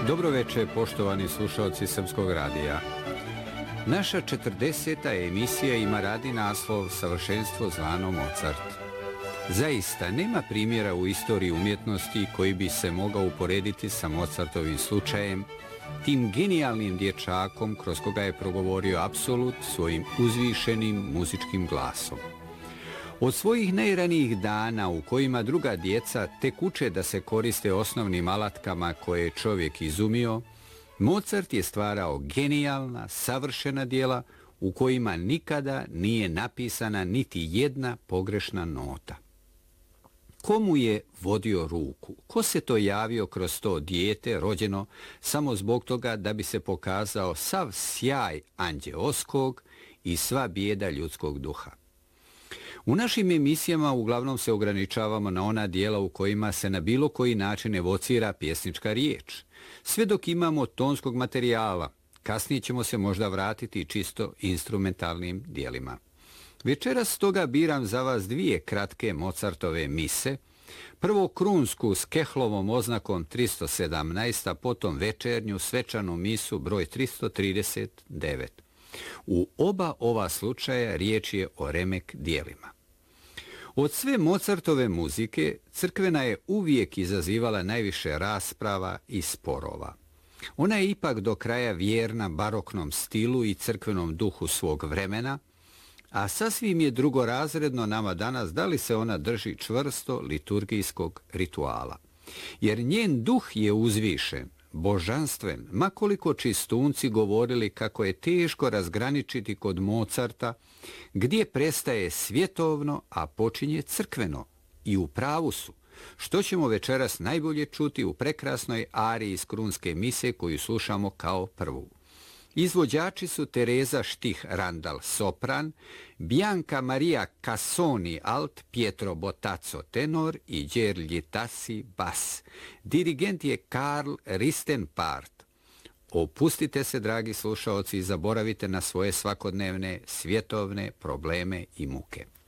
Dobro večer, poštovani slušalci Srpskog radija. Naša 40. emisija ima radi naslov Savršenstvo zvano Mozart. Zaista, nema primjera u istoriji umjetnosti koji bi se mogao uporediti sa Mozartovim slučajem, tim genijalnim dječakom kroz koga je progovorio apsolut svojim uzvišenim muzičkim glasom. Od svojih najranijih dana u kojima druga djeca tek uče da se koriste osnovnim alatkama koje je čovjek izumio, Mozart je stvarao genijalna, savršena djela u kojima nikada nije napisana niti jedna pogrešna nota. Komu je vodio ruku? Ko se to javio kroz to dijete rođeno samo zbog toga da bi se pokazao sav sjaj anđeoskog i sva bijeda ljudskog duha? U našim emisijama uglavnom se ograničavamo na ona dijela u kojima se na bilo koji način evocira pjesnička riječ. Sve dok imamo tonskog materijala, kasnije ćemo se možda vratiti čisto instrumentalnim dijelima. Večeras stoga biram za vas dvije kratke Mozartove mise, prvo krunsku s Kehlovom oznakom 317, a potom večernju svečanu misu broj 339. U oba ova slučaja riječ je o remek dijelima. Od sve Mozartove muzike crkvena je uvijek izazivala najviše rasprava i sporova. Ona je ipak do kraja vjerna baroknom stilu i crkvenom duhu svog vremena, a sasvim je drugorazredno nama danas da li se ona drži čvrsto liturgijskog rituala. Jer njen duh je uzvišen, božanstven, makoliko čistunci govorili kako je teško razgraničiti kod Mozarta gdje prestaje svjetovno, a počinje crkveno. I u pravu su, što ćemo večeras najbolje čuti u prekrasnoj ariji iz krunske mise koju slušamo kao prvu. Izvođači su Teresa Štih Randal sopran, Bianca Maria Cassoni alt, Pietro Bottazzo tenor i Gergely Tassi bas. Dirigent je Karl Ristenpart. Opustite se, dragi slušaoci, i zaboravite na svoje svakodnevne svjetovne probleme i muke.